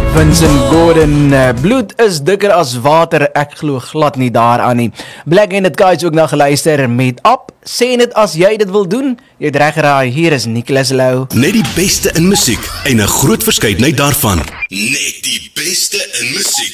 Vincent Gordon, bloed is dikker as water, ek glo glad nie daaraan nie. Black Handed Guys ook na geluister met Up, sê net as jy dit wil doen, jy het reg geraai, hier is Nicholas Lou. Net die beste in musiek en 'n groot verskeidenheid daarvan. Net die beste in musiek.